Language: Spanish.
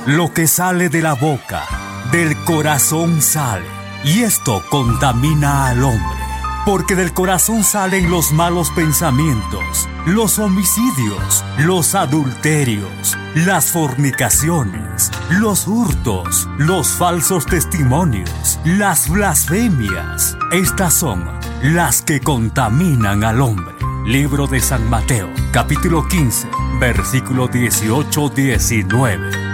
Lo que sale de la boca, del corazón sale, y esto contamina al hombre. Porque del corazón salen los malos pensamientos, los homicidios, los adulterios, las fornicaciones, los hurtos, los falsos testimonios, las blasfemias. Estas son las que contaminan al hombre. Libro de San Mateo, capítulo 15, versículo 18-19.